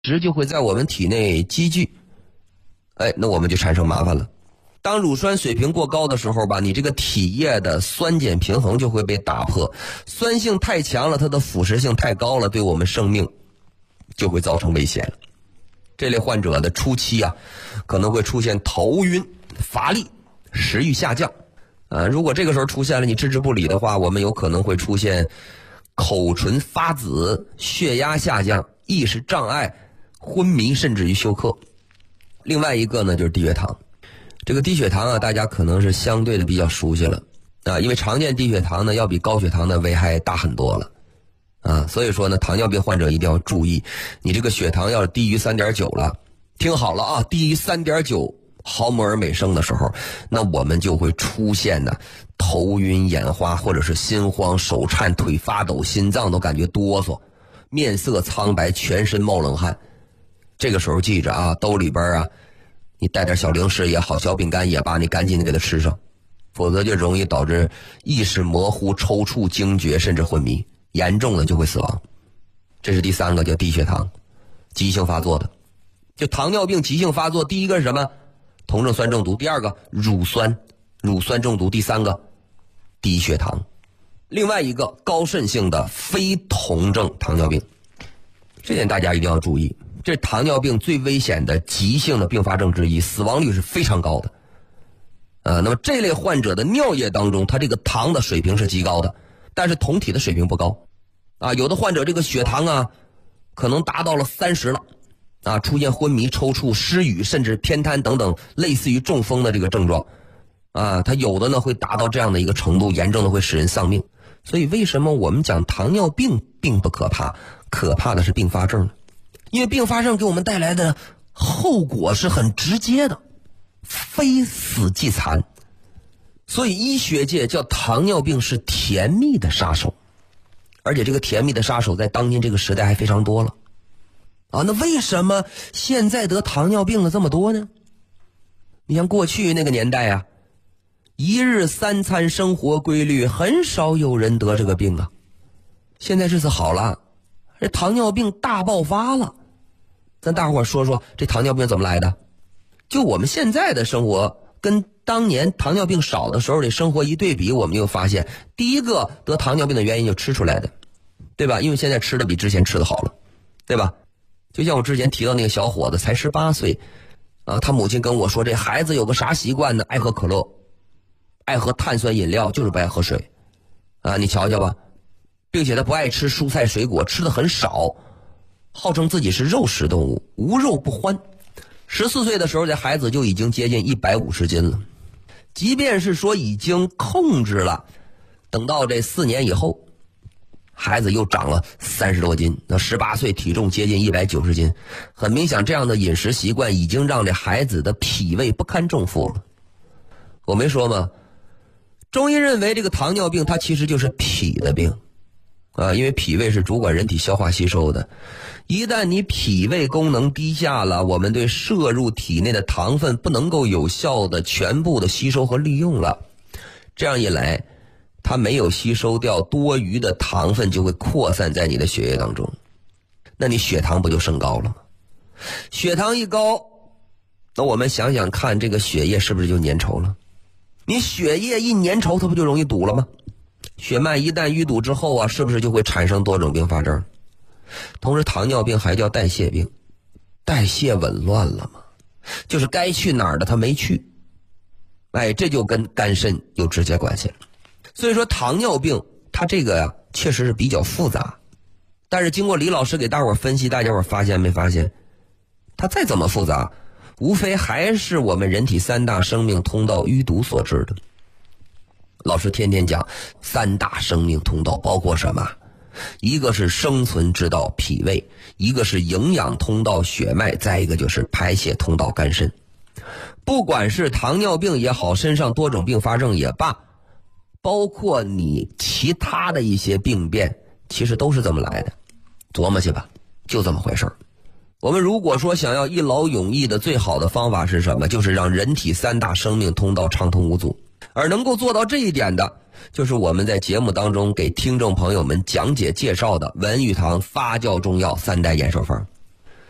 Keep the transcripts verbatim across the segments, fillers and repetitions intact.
值就会在我们体内积聚，哎，那我们就产生麻烦了。当乳酸水平过高的时候吧，你这个体液的酸碱平衡就会被打破，酸性太强了，它的腐蚀性太高了，对我们生命就会造成危险了。这类患者的初期啊，可能会出现头晕、乏力、食欲下降。啊，如果这个时候出现了你置之不理的话，我们有可能会出现口唇发紫、血压下降、意识障碍、昏迷，甚至于休克。另外一个呢，就是低血糖。这个低血糖啊，大家可能是相对的比较熟悉了啊，因为常见低血糖呢要比高血糖的危害大很多了啊，所以说呢，糖尿病患者一定要注意，你这个血糖要是低于 三点九 了，听好了啊，低于 三点九 毫摩尔每升的时候，那我们就会出现呢头晕眼花，或者是心慌手颤腿发抖，心脏都感觉哆嗦，面色苍白，全身冒冷汗。这个时候记着啊，兜里边啊你带点小零食也好，小饼干也罢，你赶紧的给它吃上，否则就容易导致意识模糊、抽搐、惊厥，甚至昏迷，严重的就会死亡。这是第三个，叫低血糖，急性发作的。就糖尿病急性发作，第一个是什么？酮症酸中毒，第二个乳酸，乳酸中毒，第三个低血糖。另外一个高渗性的非酮症糖尿病，这点大家一定要注意。这是糖尿病最危险的急性的并发症之一，死亡率是非常高的。呃，那么这类患者的尿液当中，它这个糖的水平是极高的，但是酮体的水平不高。啊，有的患者这个血糖啊，可能达到了三十了，啊，出现昏迷、抽搐、失语，甚至偏瘫等等类似于中风的这个症状。啊，它有的呢会达到这样的一个程度，严重的会使人丧命。所以为什么我们讲糖尿病并不可怕，可怕的是并发症呢？因为并发症给我们带来的后果是很直接的，非死即残。所以医学界叫糖尿病是甜蜜的杀手，而且这个甜蜜的杀手在当今这个时代还非常多了。啊，那为什么现在得糖尿病的这么多呢？你像过去那个年代啊，一日三餐生活规律，很少有人得这个病啊。现在日子好了，这糖尿病大爆发了。咱大伙儿说说这糖尿病怎么来的？就我们现在的生活跟当年糖尿病少的时候的生活一对比，我们就发现第一个得糖尿病的原因就吃出来的，对吧？因为现在吃的比之前吃的好了，对吧？就像我之前提到那个小伙子才十八岁啊，他母亲跟我说，这孩子有个啥习惯呢？爱喝可乐，爱喝碳酸饮料，就是不爱喝水啊，你瞧瞧吧。并且他不爱吃蔬菜水果，吃的很少，号称自己是肉食动物，无肉不欢。十四岁的时候，这孩子就已经接近一百五十斤了。即便是说已经控制了，等到这四年以后，孩子又长了三十多斤，那十八岁体重接近一百九十斤。很明显，这样的饮食习惯已经让这孩子的脾胃不堪重负了。我没说吗？中医认为这个糖尿病它其实就是脾的病。啊，因为脾胃是主管人体消化吸收的，一旦你脾胃功能低下了，我们对摄入体内的糖分不能够有效的全部的吸收和利用了，这样一来，它没有吸收掉多余的糖分，就会扩散在你的血液当中，那你血糖不就升高了吗？血糖一高，那我们想想看，这个血液是不是就粘稠了？你血液一粘稠，它不就容易堵了吗？血脉一旦淤堵之后啊，是不是就会产生多种并发症？同时糖尿病还叫代谢病，代谢紊乱了嘛，就是该去哪儿的它没去，哎，这就跟肝肾有直接关系了。所以说糖尿病它这个呀确实是比较复杂，但是经过李老师给大伙儿分析，大家伙儿发现没发现，它再怎么复杂，无非还是我们人体三大生命通道淤堵所致的。老师天天讲三大生命通道包括什么？一个是生存之道脾胃，一个是营养通道血脉，再一个就是排泄通道肝肾。不管是糖尿病也好，身上多种并发症也罢，包括你其他的一些病变，其实都是这么来的。琢磨去吧，就这么回事儿。我们如果说想要一劳永逸的最好的方法是什么？就是让人体三大生命通道畅通无阻。而能够做到这一点的，就是我们在节目当中给听众朋友们讲解介绍的文玉堂发酵中药三代延寿方。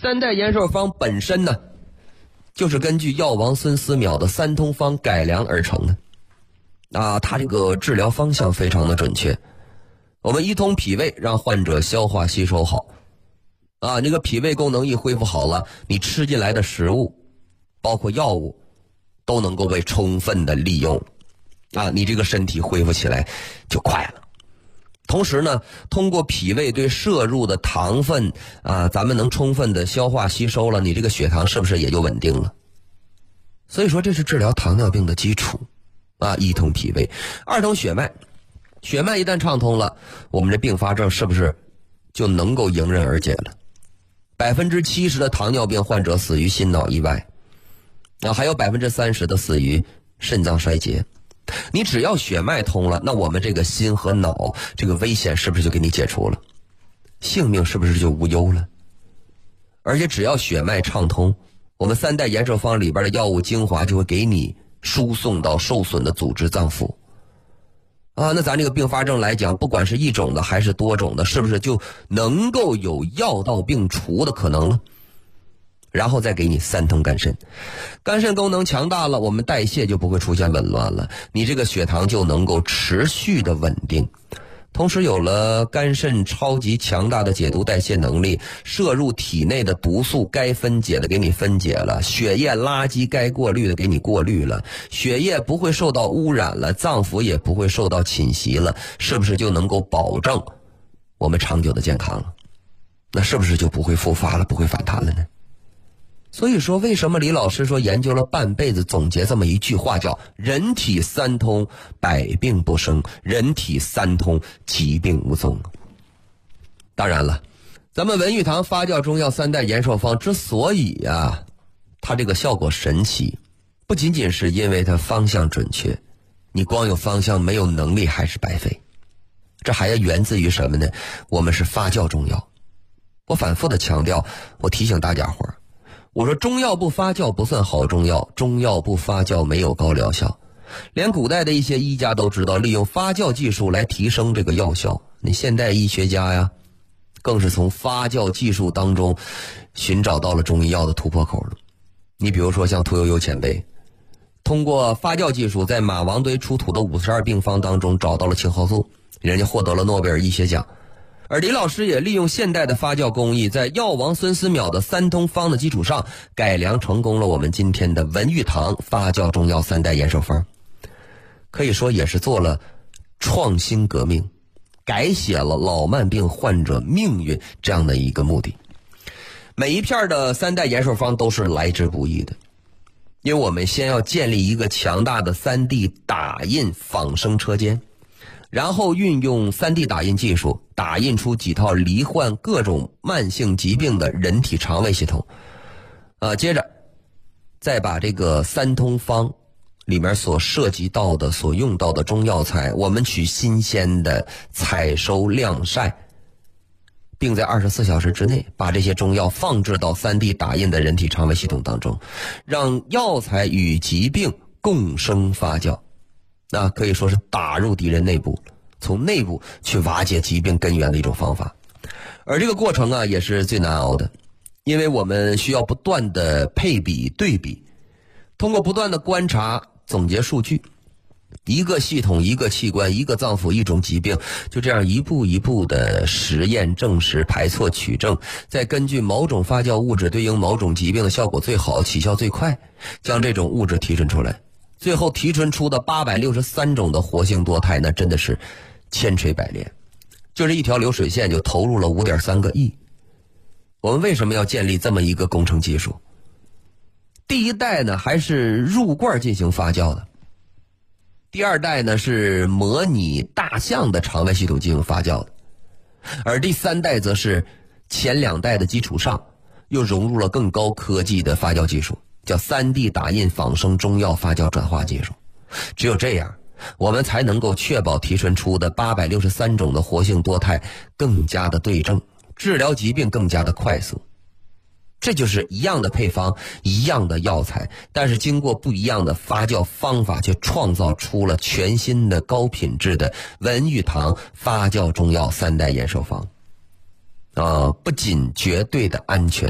三代延寿方本身呢，就是根据药王孙思邈的三通方改良而成的。啊，它这个治疗方向非常的准确。我们一通脾胃，让患者消化吸收好。啊，这个脾胃功能一恢复好了，你吃进来的食物，包括药物，都能够被充分的利用。啊，你这个身体恢复起来就快了。同时呢，通过脾胃对摄入的糖分啊，咱们能充分的消化吸收了，你这个血糖是不是也就稳定了？所以说这是治疗糖尿病的基础啊，一通脾胃，二通血脉。血脉一旦畅通了，我们这并发症是不是就能够迎刃而解了？百分之七十的糖尿病患者死于心脑意外，啊，还有百分之三十的死于肾脏衰竭。你只要血脉通了，那我们这个心和脑这个危险是不是就给你解除了？性命是不是就无忧了？而且只要血脉畅通，我们三代延寿方里边的药物精华就会给你输送到受损的组织脏腑。啊，那咱这个并发症来讲，不管是一种的还是多种的，是不是就能够有药到病除的可能了？然后再给你三通肝肾，肝肾功能强大了，我们代谢就不会出现紊乱了，你这个血糖就能够持续的稳定。同时有了肝肾超级强大的解毒代谢能力，摄入体内的毒素该分解的给你分解了，血液垃圾该过滤的给你过滤了，血液不会受到污染了，脏腑也不会受到侵袭了，是不是就能够保证我们长久的健康了？那是不是就不会复发了，不会反弹了呢？所以说，为什么李老师说研究了半辈子总结这么一句话，叫人体三通百病不生，人体三通疾病无踪。当然了，咱们文玉堂发酵中药三代延寿方之所以啊它这个效果神奇，不仅仅是因为它方向准确，你光有方向没有能力还是白费。这还要源自于什么呢？我们是发酵中药。我反复的强调，我提醒大家伙儿，我说中药不发酵不算好中药，中药不发酵没有高疗效。连古代的一些医家都知道利用发酵技术来提升这个药效。你现代医学家呀，更是从发酵技术当中寻找到了中医药的突破口了。你比如说像屠呦呦前辈，通过发酵技术在马王堆出土的五十二病方当中找到了青蒿素，人家获得了诺贝尔医学奖。而李老师也利用现代的发酵工艺，在药王孙思邈的三通方的基础上，改良成功了我们今天的文玉堂发酵中药三代延寿方，可以说也是做了创新革命，改写了老慢病患者命运这样的一个目的。每一片的三代延寿方都是来之不易的，因为我们先要建立一个强大的 三 D 打印仿生车间，然后运用 三 D 打印技术打印出几套罹患各种慢性疾病的人体肠胃系统，呃，接着再把这个三通方里面所涉及到的所用到的中药材，我们取新鲜的采收晾晒，并在二十四小时之内把这些中药放置到 三 D 打印的人体肠胃系统当中，让药材与疾病共生发酵，那可以说是打入敌人内部，从内部去瓦解疾病根源的一种方法。而这个过程啊，也是最难熬的，因为我们需要不断的配比对比，通过不断的观察总结数据，一个系统一个器官一个脏腑一种疾病，就这样一步一步的实验证实排错取证，再根据某种发酵物质对应某种疾病的效果最好起效最快，将这种物质提纯出来，最后提纯出的八百六十三种的活性多肽，那真的是千锤百炼，就是一条流水线就投入了 五点三个亿。我们为什么要建立这么一个工程技术？第一代呢还是入罐进行发酵的，第二代呢是模拟大象的肠胃系统进行发酵的，而第三代则是前两代的基础上又融入了更高科技的发酵技术，叫 三 D 打印仿生中药发酵转化技术。只有这样，我们才能够确保提纯出的八百六十三种的活性多肽更加的对症，治疗疾病更加的快速。这就是一样的配方，一样的药材，但是经过不一样的发酵方法，却创造出了全新的高品质的文玉堂发酵中药三代延寿方。呃，不仅绝对的安全，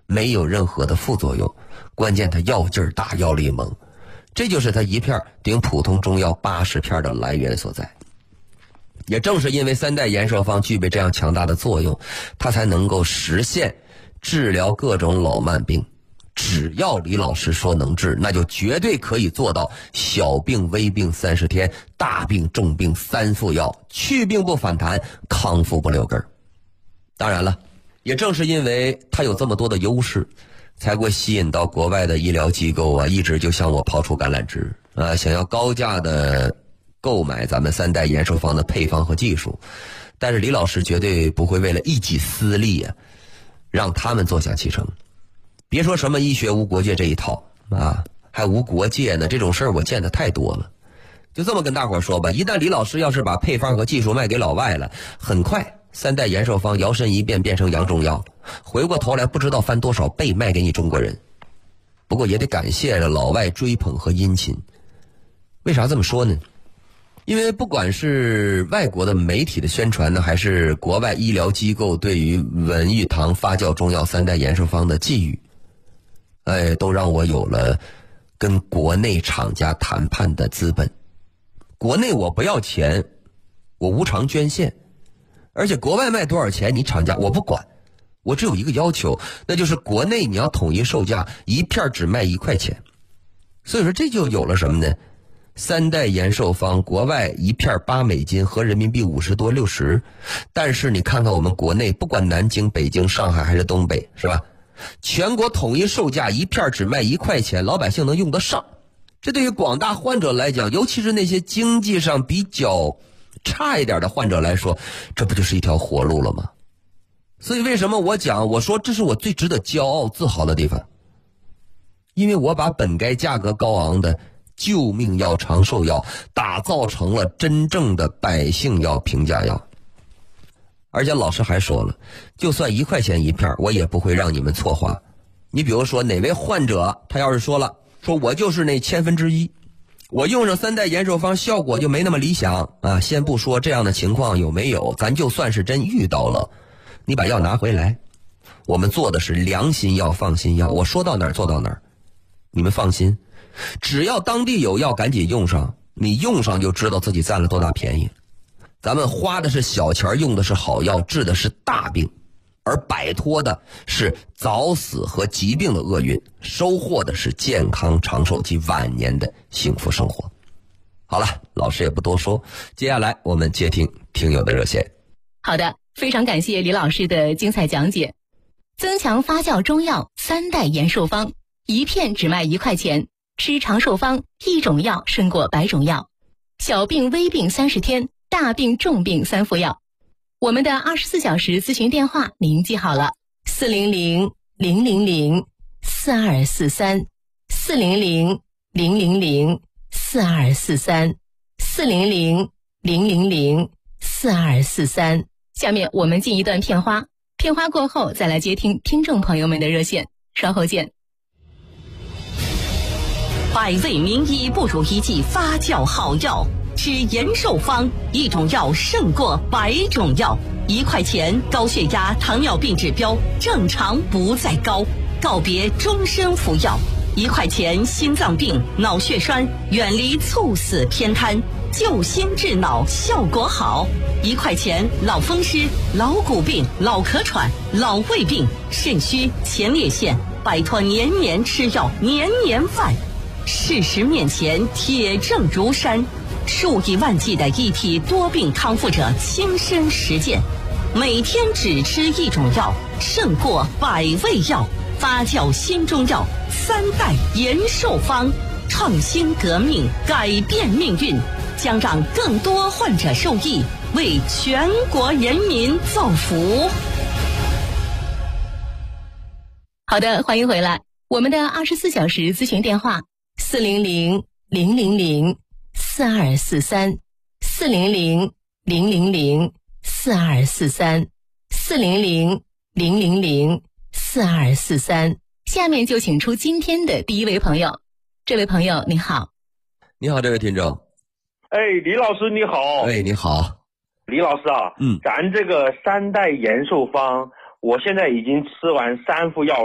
没有任何的副作用，关键它药劲儿大，药力猛，这就是它一片顶普通中药八十片的来源所在。也正是因为三代延寿方具备这样强大的作用，它才能够实现治疗各种老慢病。只要李老师说能治，那就绝对可以做到小病微病三十天，大病重病三副药，去病不反弹，康复不留根儿。当然了，也正是因为它有这么多的优势，才会吸引到国外的医疗机构啊，一直就向我抛出橄榄枝啊，想要高价的购买咱们三代延寿方的配方和技术。但是李老师绝对不会为了一己私利啊，让他们坐享其成。别说什么医学无国界这一套啊，还无国界呢，这种事儿我见的太多了。就这么跟大伙说吧，一旦李老师要是把配方和技术卖给老外了，很快三代延寿方摇身一变变成洋中药，回过头来不知道翻多少倍卖给你中国人。不过也得感谢了老外追捧和殷勤。为啥这么说呢？因为不管是外国的媒体的宣传呢，还是国外医疗机构对于文玉堂发酵中药三代延寿方的寄予，哎，都让我有了跟国内厂家谈判的资本。国内我不要钱，我无偿捐献，而且国外卖多少钱你厂家我不管，我只有一个要求，那就是国内你要统一售价，一片只卖一块钱。所以说这就有了什么呢？三代延寿方国外一片八美金，合人民币五十多六十，但是你看看我们国内，不管南京、北京、上海还是东北，是吧？全国统一售价一片只卖一块钱，老百姓能用得上。这对于广大患者来讲，尤其是那些经济上比较差一点的患者来说，这不就是一条活路了吗？所以为什么我讲，我说这是我最值得骄傲自豪的地方，因为我把本该价格高昂的救命药、长寿药打造成了真正的百姓药、平价药。而且老师还说了，就算一块钱一片，我也不会让你们错花。你比如说哪位患者他要是说了，说我就是那千分之一，我用上三代延寿方效果就没那么理想啊，先不说这样的情况有没有，咱就算是真遇到了，你把药拿回来，我们做的是良心药、放心药，我说到哪儿做到哪儿，你们放心，只要当地有药赶紧用上，你用上就知道自己占了多大便宜。咱们花的是小钱，用的是好药，治的是大病，而摆脱的是早死和疾病的厄运，收获的是健康长寿及晚年的幸福生活。好了，老师也不多说，接下来我们接听听友的热线。 好的，非常感谢李老师的精彩讲解。增强发酵中药三代延寿方，一片只卖一块钱，吃长寿方，一种药胜过百种药。小病微病三十天，大病重病三副药。我们的二十四小时咨询电话您记好了，四零零零零零四二四三，四零零零零零四二四三，四零零零零零四二四三。下面我们进一段片花，片花过后再来接听听众朋友们的热线，稍后见。 百味名医不如一剂发酵好药，吃延寿方，一种药胜过百种药。一块钱，高血压、糖尿病指标正常不再高，告别终身服药。一块钱，心脏病、脑血栓远离猝死偏瘫，救心治脑效果好。一块钱，老风湿、老骨病、老咳喘、老胃病、肾虚、前列腺，摆脱年年吃药、年年犯。事实面前，铁证如山，数以万计的一体多病康复者亲身实践，每天只吃一种药，胜过百味药。发酵新中药三代延寿方，创新革命，改变命运，将让更多患者受益，为全国人民造福。 好的，欢迎回来。我们的二十四小时咨询电话四零零零零零四二四三，四零零零零零四二四三，四零零零零零四二四三。下面就请出今天的第一位朋友。这位朋友你好。 你好，这位听众。 哎，李老师你好。 哎，你好。 李老师啊， 嗯， 咱这个三代延寿方，我现在已经吃完三副药